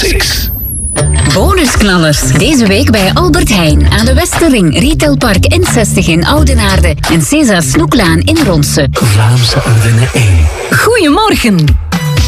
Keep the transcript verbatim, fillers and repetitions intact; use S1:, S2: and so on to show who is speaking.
S1: Classics.
S2: Bonusknallers. Deze week bij Albert Heijn aan de Westerring, Retailpark N zestig in Oudenaarde en César Snoeklaan in Ronse.
S1: Vlaamse Ardennen één.
S2: Goedemorgen.